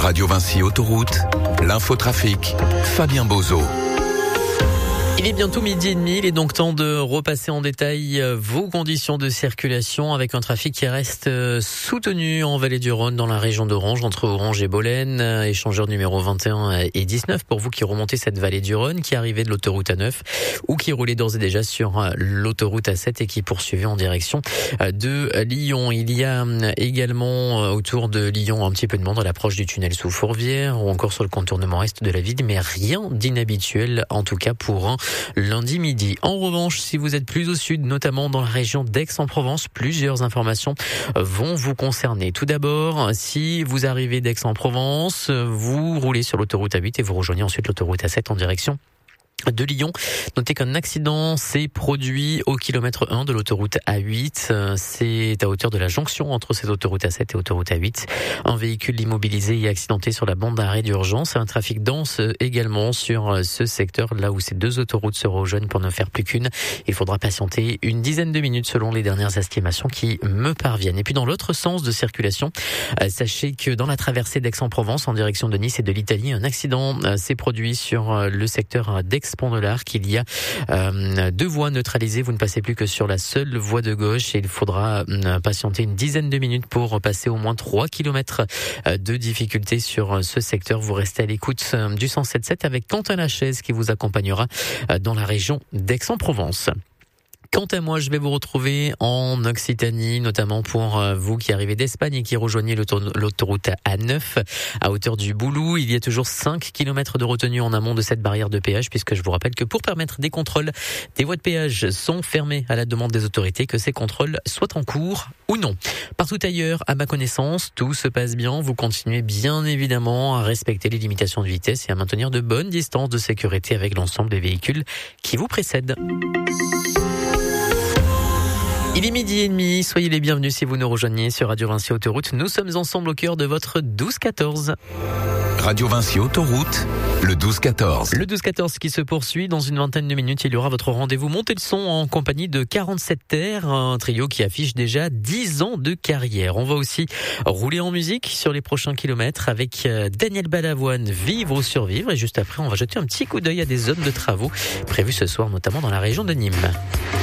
Radio Vinci Autoroute, l'infotrafic, Fabien Bozo. Il est bientôt 12h30, il est donc temps de repasser en détail vos conditions de circulation avec un trafic qui reste soutenu en Vallée du Rhône dans la région d'Orange, entre Orange et Bolène, échangeur numéro 21 et 19 pour vous qui remontez cette Vallée du Rhône, qui arrivez de l'autoroute A9 ou qui roulez d'ores et déjà sur l'autoroute A7 et qui poursuivez en direction de Lyon. Il y a également autour de Lyon un petit peu de monde à l'approche du tunnel sous Fourvière ou encore sur le contournement est de la ville, mais rien d'inhabituel en tout cas pour un lundi midi. En revanche, si vous êtes plus au sud, notamment dans la région d'Aix-en-Provence, plusieurs informations vont vous concerner. Tout d'abord, si vous arrivez d'Aix-en-Provence, vous roulez sur l'autoroute A8 et vous rejoignez ensuite l'autoroute A7 en direction de Lyon. Notez qu'un accident s'est produit au kilomètre 1 de l'autoroute A8. C'est à hauteur de la jonction entre cette autoroute A7 et autoroute A8. Un véhicule immobilisé et accidenté sur la bande d'arrêt d'urgence. Un trafic dense également sur ce secteur, là où ces deux autoroutes se rejoignent pour ne faire plus qu'une. Il faudra patienter une dizaine de minutes selon les dernières estimations qui me parviennent. Et puis dans l'autre sens de circulation, sachez que dans la traversée d'Aix-en-Provence en direction de Nice et de l'Italie, un accident s'est produit sur le secteur d'Aix-Pont de l'Arc. Il y a deux voies neutralisées. Vous ne passez plus que sur la seule voie de gauche et il faudra patienter une dizaine de minutes pour passer au moins 3 km de difficulté sur ce secteur. Vous restez à l'écoute du 107.7 avec Quentin Lachaise qui vous accompagnera dans la région d'Aix-en-Provence. Quant à moi, je vais vous retrouver en Occitanie, notamment pour vous qui arrivez d'Espagne et qui rejoignez l'autoroute A9 à hauteur du Boulou. Il y a toujours 5 km de retenue en amont de cette barrière de péage, puisque je vous rappelle que pour permettre des contrôles, des voies de péage sont fermées à la demande des autorités, que ces contrôles soient en cours ou non. Partout ailleurs, à ma connaissance, tout se passe bien. Vous continuez bien évidemment à respecter les limitations de vitesse et à maintenir de bonnes distances de sécurité avec l'ensemble des véhicules qui vous précèdent. Il est 12h30, soyez les bienvenus si vous nous rejoignez sur Radio Vinci Autoroute. Nous sommes ensemble au cœur de votre 12-14. Radio Vinci Autoroute, le 12-14. Le 12-14 qui se poursuit dans une vingtaine de minutes. Il y aura votre rendez-vous Montez le son en compagnie de 47 Terres, un trio qui affiche déjà 10 ans de carrière. On va aussi rouler en musique sur les prochains kilomètres avec Daniel Balavoine, Vivre ou Survivre. Et juste après, on va jeter un petit coup d'œil à des zones de travaux prévues ce soir, notamment dans la région de Nîmes.